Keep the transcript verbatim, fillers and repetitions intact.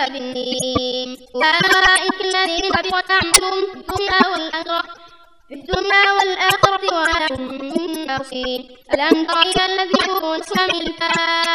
عذاب النيم أولئك الذين حبطت أعمالهم في الدنيا والآخرة في الدنيا والآخرة وما لهم من ناصرين ألم تر إلى الذين أوتوا العلم